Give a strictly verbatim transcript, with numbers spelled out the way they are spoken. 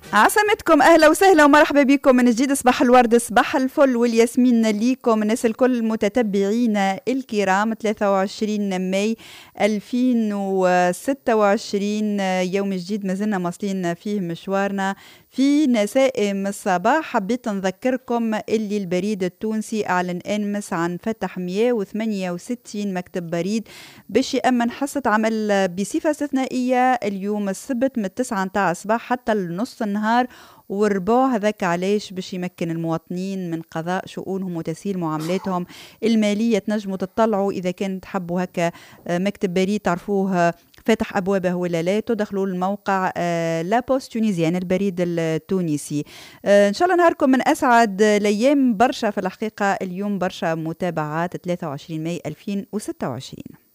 عسلامتكم، اهلا وسهلا ومرحبا بكم من جديد. صباح الورد، صباح الفل والياسمين ليكم الناس الكل متتبعينا الكرام. ثلاثة وعشرين ماي ألفين وستة وعشرين يوم جديد ما زلنا واصلين فيه مشوارنا في نسائم الصباح. حبيت نذكركم اللي البريد التونسي أعلن أمس عن فتح مئة وثمانية وستين مكتب بريد باش يأمن حصة عمل بصفة استثنائية اليوم السبت من التسعة متاع الصباح حتى النص النهار وربع. هذاك علاش باش يمكن المواطنين من قضاء شؤونهم وتسهيل معاملاتهم المالية. تنجموا تطلعوا إذا كان تحبوا هكا مكتب بريد تعرفوه فاتح أبوابه ولا لا، تدخلوا الموقع لا بوست تونيزيان البريد التونسي. إن شاء الله نهاركم من أسعد الأيام. برشا في الحقيقة اليوم برشا متابعات. ثلاثة وعشرين ماي ألفين وستة وعشرين.